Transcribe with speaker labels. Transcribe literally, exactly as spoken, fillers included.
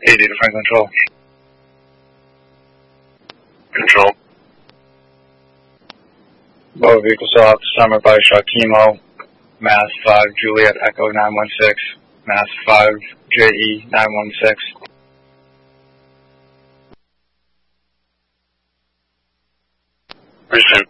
Speaker 1: eighty to Franklin Control.
Speaker 2: Control.
Speaker 1: Motor vehicle south, Summer by Shot Chemo, Mass five Juliet Echo nine one six, Mass five J E nine one six.
Speaker 2: Resume.